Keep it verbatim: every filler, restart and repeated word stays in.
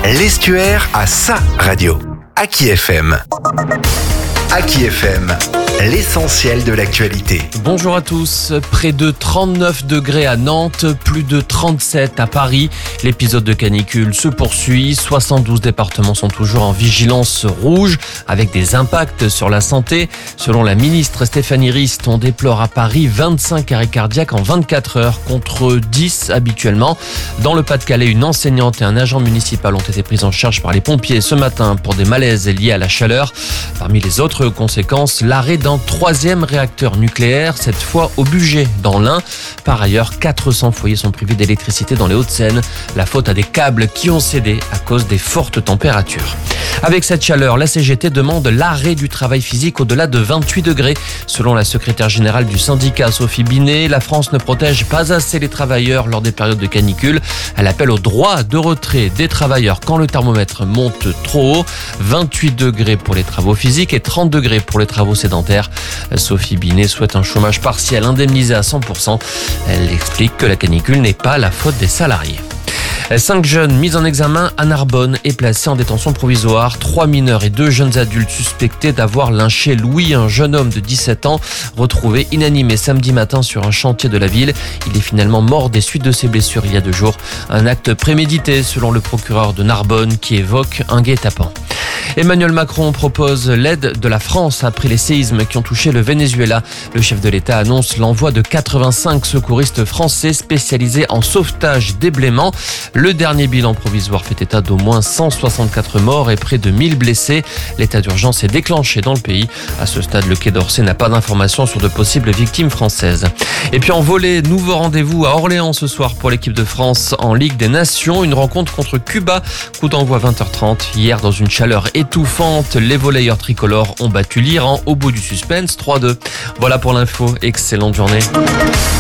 L'Estuaire a sa radio. Aki F M. Aki F M, l'essentiel de l'actualité. Bonjour à tous. Près de trente-neuf degrés à Nantes, plus de trente-sept à Paris. L'épisode de canicule se poursuit. soixante-douze départements sont toujours en vigilance rouge avec des impacts sur la santé. Selon la ministre Stéphanie Rist, on déplore à Paris vingt-cinq arrêts cardiaques en vingt-quatre heures contre dix habituellement. Dans le Pas-de-Calais, une enseignante et un agent municipal ont été pris en charge par les pompiers ce matin pour des malaises liés à la chaleur. Parmi les autres conséquences, l'arrêt d'un troisième réacteur nucléaire, cette fois au Bugey, dans l'Ain. Par ailleurs, quatre cents foyers sont privés d'électricité dans les Hauts-de-Seine. La faute à des câbles qui ont cédé à cause des fortes températures. Avec cette chaleur, la C G T demande l'arrêt du travail physique au-delà de vingt-huit degrés. Selon la secrétaire générale du syndicat, Sophie Binet, la France ne protège pas assez les travailleurs lors des périodes de canicule. Elle appelle au droit de retrait des travailleurs quand le thermomètre monte trop haut. vingt-huit degrés pour les travaux physiques et trente degrés pour les travaux sédentaires. Sophie Binet souhaite un chômage partiel indemnisé à cent pour cent. Elle explique que la canicule n'est pas la faute des salariés. Cinq jeunes mis en examen à Narbonne et placés en détention provisoire. Trois mineurs et deux jeunes adultes suspectés d'avoir lynché Louis, un jeune homme de dix-sept ans, retrouvé inanimé samedi matin sur un chantier de la ville. Il est finalement mort des suites de ses blessures il y a deux jours. Un acte prémédité selon le procureur de Narbonne qui évoque un guet-apens. Emmanuel Macron propose l'aide de la France après les séismes qui ont touché le Venezuela. Le chef de l'État annonce l'envoi de quatre-vingt-cinq secouristes français spécialisés en sauvetage déblaiement. Le dernier bilan provisoire fait état d'au moins cent soixante-quatre morts et près de mille blessés. L'état d'urgence est déclenché dans le pays. À ce stade, le Quai d'Orsay n'a pas d'informations sur de possibles victimes françaises. Et puis en volley, nouveau rendez-vous à Orléans ce soir pour l'équipe de France en Ligue des Nations. Une rencontre contre Cuba. Coup d'envoi vingt heures trente. Hier, dans une chaleur étouffante, les volleyeurs tricolores ont battu l'Iran au bout du suspense trois deux. Voilà pour l'info. Excellente journée.